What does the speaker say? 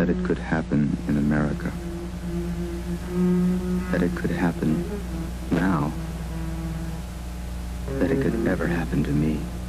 that it could happen in America. That it could happen now. That it could ever happen to me.